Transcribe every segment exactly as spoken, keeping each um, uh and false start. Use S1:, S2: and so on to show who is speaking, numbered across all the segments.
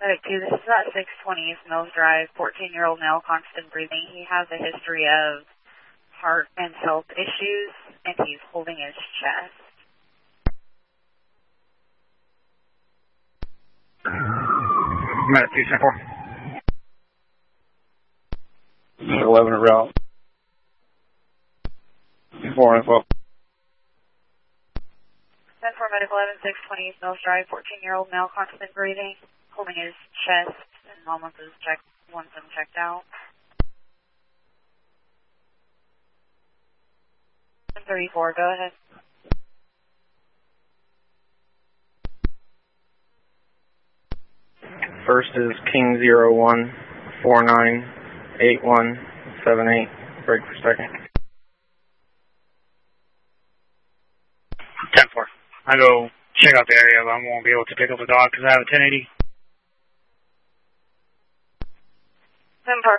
S1: Medic two, this is at six twenty East Mills Drive, fourteen-year-old male, constant breathing. He has a history of heart and health issues, and he's holding his chest.
S2: Medic two, ten four. eleven route. four and twelve.
S1: ten four Medic eleven, six twenty East Mills Drive, fourteen-year-old male, constant breathing, holding his chest, and mom wants his check, wants him checked out. thirty-four, go ahead.
S2: First is King zero one four nine eight one seven eight. Break for second.
S3: ten four. I go check out the area, but I won't be able to pick up the dog because I have a ten eighty.
S1: ten four.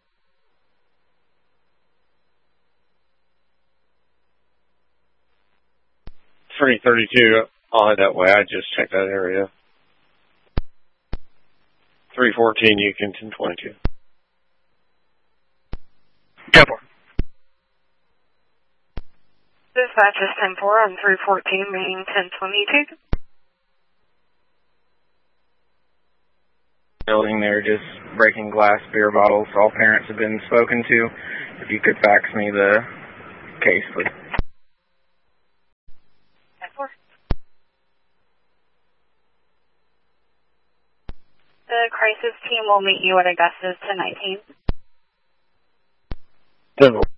S2: three thirty-two, I'll head that way. I just checked that area. three fourteen, Ukinton twenty-two.
S3: ten four.
S1: Dispatch is ten four on three fourteen, meaning ten twenty-two.
S2: Building there, just breaking glass beer bottles. All parents have been spoken to. If you could fax me the case, please.
S1: ten four. The crisis team will meet you at Augustus ten nineteen.
S2: ten four.